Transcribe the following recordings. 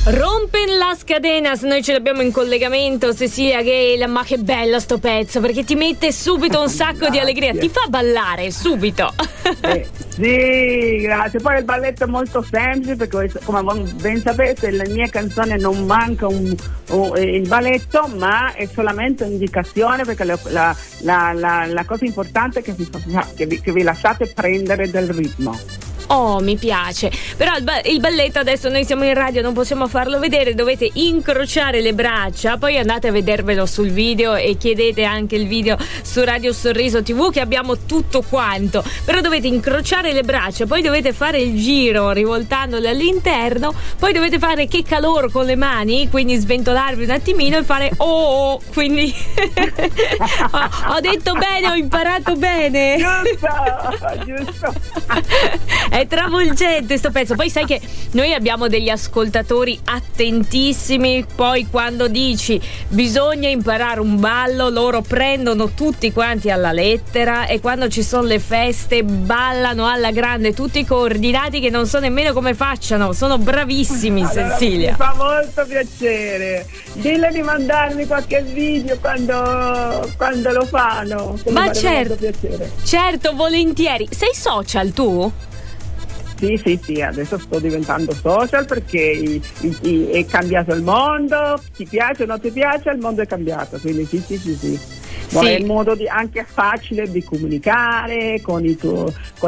Rompen las cadenas, noi ce l'abbiamo in collegamento, Cecilia Gale, ma che bello sto pezzo, perché ti mette subito un sacco di allegria, ti fa ballare subito. Sì, grazie. Poi il balletto è molto semplice, perché come ben sapete le mie canzoni non manca il balletto, ma è solamente un'indicazione, perché la cosa importante è che vi lasciate prendere del ritmo. Oh, mi piace. Però il balletto, adesso noi siamo in radio, non possiamo farlo vedere, dovete incrociare le braccia, poi andate a vedervelo sul video e chiedete anche il video su Radio Sorriso TV, che abbiamo tutto quanto. Però dovete incrociare le braccia, poi dovete fare il giro rivoltandole all'interno, poi dovete fare che calore con le mani, quindi sventolarvi un attimino e fare oh, quindi ho detto bene, ho imparato bene. Giusto. È travolgente sto pezzo. Poi sai che noi abbiamo degli ascoltatori attentissimi, poi quando dici bisogna imparare un ballo, loro prendono tutti quanti alla lettera, e quando ci sono le feste ballano alla grande, tutti coordinati, che non so nemmeno come facciano, sono bravissimi. Allora, Cecilia, mi fa molto piacere. Dille di mandarmi qualche video quando lo fanno. Ma certo, volentieri. Sei social tu? Sì, adesso sto diventando social, perché è cambiato il mondo, ti piace o non ti piace, il mondo è cambiato, quindi sì. Ma è il modo anche facile di comunicare con i tuoi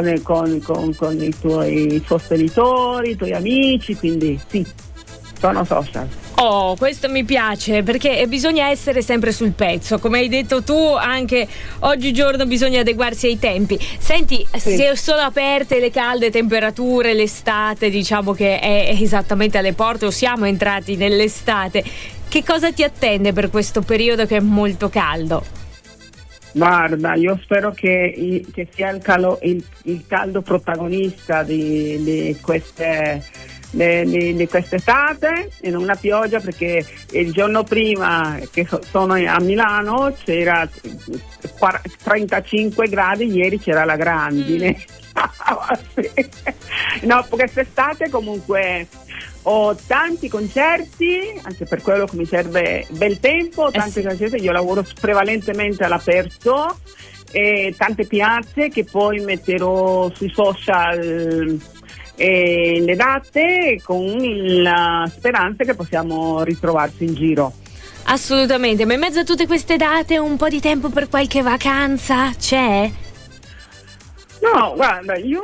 sostenitori, i tuoi amici, quindi sì, sono social. Oh, questo mi piace, perché bisogna essere sempre sul pezzo, come hai detto tu, anche oggigiorno bisogna adeguarsi ai tempi. Senti, sì. Se sono aperte le calde temperature, l'estate diciamo che è esattamente alle porte, o siamo entrati nell'estate, che cosa ti attende per questo periodo che è molto caldo? Guarda, io spero che sia il caldo protagonista di quest'estate, e non una pioggia, perché il giorno prima che sono a Milano c'era 35 gradi, ieri c'era la grandine. No, quest'estate comunque ho tanti concerti, anche per quello che mi serve bel tempo, tanti concerti. Io lavoro prevalentemente all'aperto, e tante piazze che poi metterò sui social le date, con la speranza che possiamo ritrovarsi in giro. Assolutamente, ma in mezzo a tutte queste date un po' di tempo per qualche vacanza c'è? No, guarda, io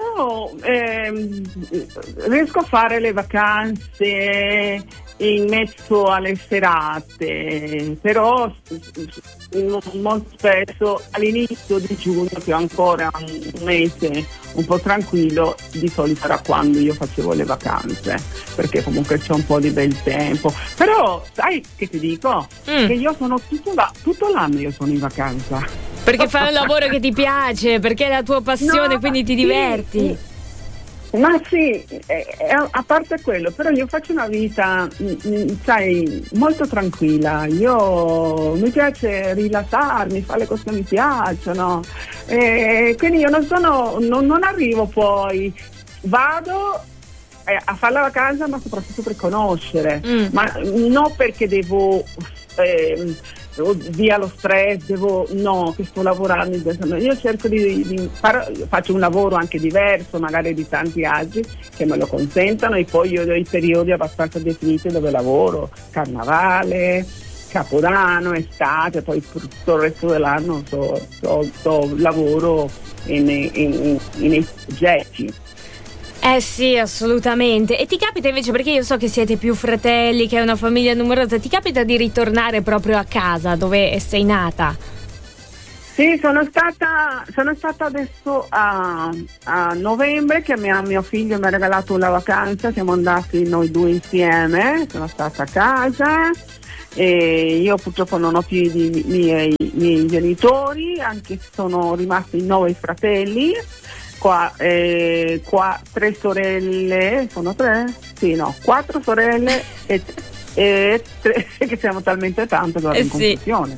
riesco a fare le vacanze in mezzo alle serate, però molto spesso all'inizio di giugno, che ho ancora un mese un po' tranquillo, di solito era quando io facevo le vacanze, perché comunque c'è un po' di bel tempo. Però sai che ti dico? Che io sono tutto l'anno io sono in vacanza. Perché fai un lavoro che ti piace, perché è la tua passione, quindi ti diverti. Ma sì, a parte quello, però io faccio una vita, sai, molto tranquilla. Mi piace rilassarmi, fare le cose che mi piacciono. Quindi io non arrivo poi, vado a fare la vacanza, ma soprattutto per conoscere. Ma non perché devo via lo stress, che sto lavorando. Io cerco faccio un lavoro anche diverso magari di tanti altri che me lo consentano, e poi io ho i periodi abbastanza definiti dove lavoro: Carnavale, Capodanno, estate, poi tutto il resto dell'anno lavoro nei progetti. Sì, assolutamente. E ti capita invece, perché io so che siete più fratelli, che è una famiglia numerosa, ti capita di ritornare proprio a casa dove sei nata? Sì, sono stata adesso a novembre, che mio figlio mi ha regalato una vacanza, siamo andati noi due insieme, sono stata a casa, e io purtroppo non ho più i miei genitori, anche se sono rimasti 9 fratelli. Qua 3 sorelle, sono 3? Sì, no, 4 sorelle e 3, che siamo talmente tanto che vado in confusione.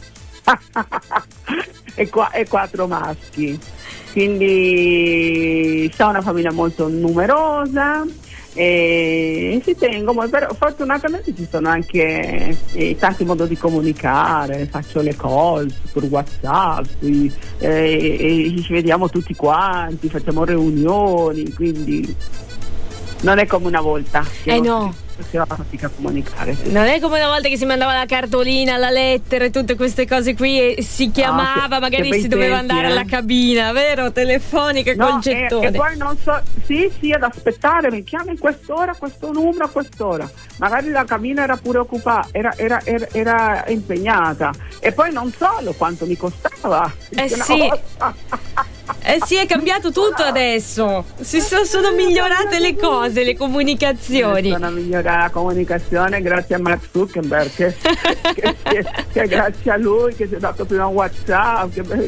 e 4 maschi. Quindi sono una famiglia molto numerosa, e ci tengo, ma però fortunatamente ci sono anche tanti modi di comunicare, faccio le call per WhatsApp, e ci vediamo tutti quanti, facciamo riunioni, quindi non è come una volta. No. Si va fatica a comunicare. Sì. Non è come una volta che si mandava la cartolina, la lettera e tutte queste cose qui e si chiamava, magari si doveva andare alla cabina, vero? Telefonica, concettone. E poi non so, sì, ad aspettare, mi chiami in quest'ora, questo numero, a quest'ora. Magari la cabina era pure occupata, era impegnata. E poi non solo quanto mi costava. Sì, è cambiato tutto adesso. Sono migliorate le cose, le comunicazioni. Sono migliorata la comunicazione grazie a Mark Zuckerberg, che grazie a lui che si è dato prima un WhatsApp,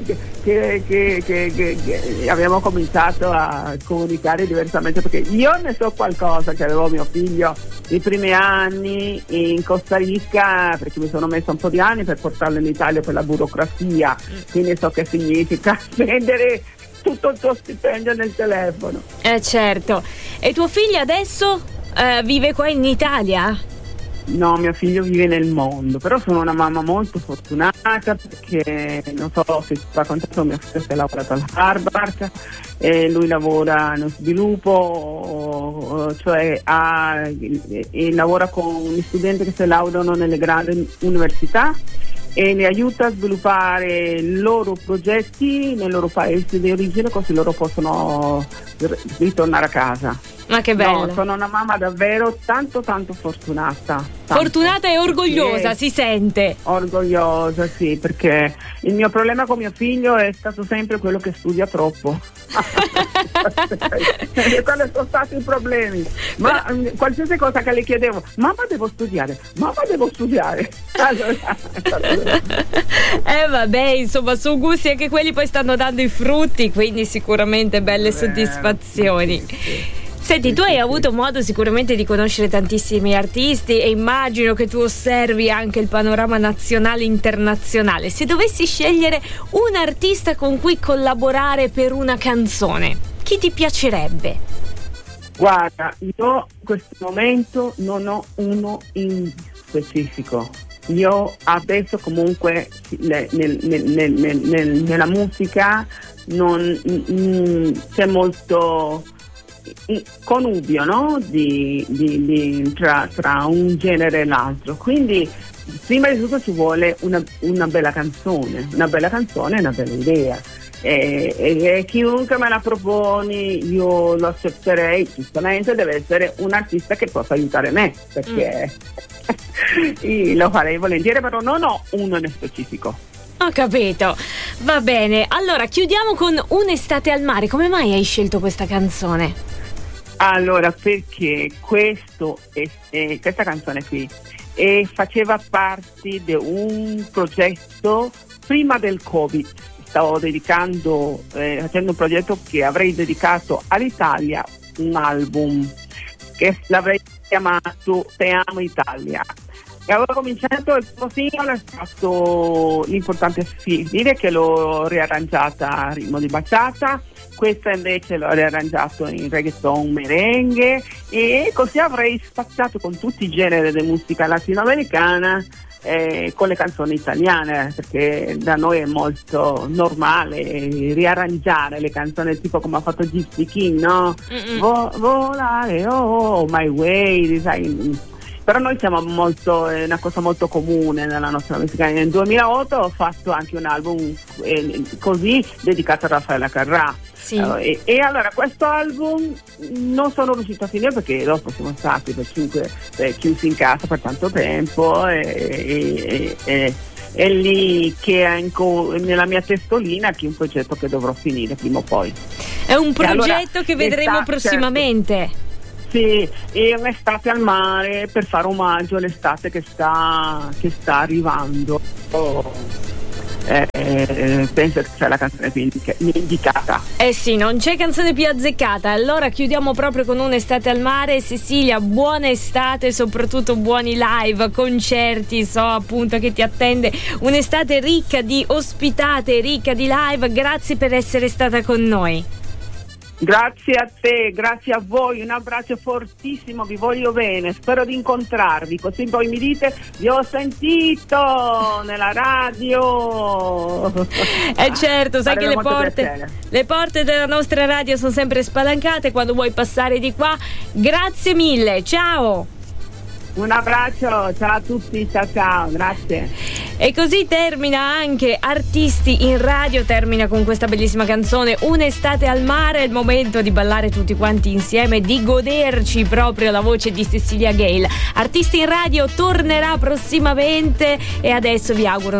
che abbiamo cominciato a comunicare diversamente, perché io ne so qualcosa, che avevo mio figlio i primi anni in Costa Rica, perché mi sono messa un po' di anni per portarlo in Italia per la burocrazia, quindi so che significa spendere tutto il tuo stipendio nel telefono. Certo. E tuo figlio adesso vive qua in Italia? No, mio figlio vive nel mondo, però sono una mamma molto fortunata, perché non so se ti ho raccontato, mio figlio si è laureato all'Harvard e lui lavora nello sviluppo, cioè lavora con gli studenti che si laureano nelle grandi università e li aiuta a sviluppare i loro progetti nei loro paesi di origine, così loro possono ritornare a casa. Ma che bello! No, sono una mamma davvero tanto fortunata. Fortunata e orgogliosa, si sente. Orgogliosa, sì, perché il mio problema con mio figlio è stato sempre quello che studia troppo. Quali sono stati i problemi? Ma qualsiasi cosa che le chiedevo, mamma devo studiare. Vabbè, insomma, sono gusti anche quelli, poi stanno dando i frutti, quindi sicuramente belle soddisfazioni. Sì. Senti, tu hai avuto modo sicuramente di conoscere tantissimi artisti e immagino che tu osservi anche il panorama nazionale e internazionale. Se dovessi scegliere un artista con cui collaborare per una canzone, chi ti piacerebbe? Guarda, io in questo momento non ho uno in specifico. Io adesso comunque nella musica non c'è molto connubio, no? Tra un genere e l'altro, quindi prima di tutto ci vuole una bella canzone, una bella idea, e chiunque me la proponi io lo accetterei. Giustamente deve essere un artista che possa aiutare me, perché lo farei volentieri, però non ho uno in specifico. Ho capito, va bene. Allora chiudiamo con Un'estate al mare. Come mai hai scelto questa canzone? Allora, perché questa canzone qui faceva parte di un progetto prima del Covid. Stavo facendo un progetto che avrei dedicato all'Italia, un album che l'avrei chiamato Te amo Italia. E avevo cominciato, il primo singolo è stato L'importante è dire, che l'ho riarrangiata a ritmo di bachata, questa invece l'ho riarrangiato in reggaeton, merengue, e così avrei spaziato con tutti i generi di musica latinoamericana, con le canzoni italiane, perché da noi è molto normale riarrangiare le canzoni, tipo come ha fatto Gypsy King, no? Volare, oh, My Way, sai. Però noi siamo molto, è una cosa molto comune nella nostra musica. Nel 2008 ho fatto anche un album così dedicato a Raffaella Carrà. Sì. E allora questo album non sono riuscita a finire, perché dopo siamo stati chiusi in casa per tanto tempo, e è lì che è nella mia testolina, che è un progetto che dovrò finire prima o poi. È un progetto allora, che vedremo prossimamente. Certo. Sì, e un'estate al mare per fare omaggio all'estate che sta arrivando. Penso che sia la canzone più indicata. Sì, non c'è canzone più azzeccata. Allora chiudiamo proprio con Un'estate al mare. Cecilia, buona estate, soprattutto buoni live, concerti. So appunto che ti attende un'estate ricca di ospitate, ricca di live. Grazie per essere stata con noi. Grazie a te, grazie a voi, un abbraccio fortissimo, vi voglio bene, spero di incontrarvi, così poi mi dite vi ho sentito nella radio. Certo, sai che le porte della nostra radio sono sempre spalancate quando vuoi passare di qua. Grazie mille, ciao! Un abbraccio, ciao a tutti, ciao, grazie. E così termina anche Artisti in Radio, termina con questa bellissima canzone Un'estate al mare, è il momento di ballare tutti quanti insieme, di goderci proprio la voce di Cecilia Gale. Artisti in Radio tornerà prossimamente e adesso vi auguro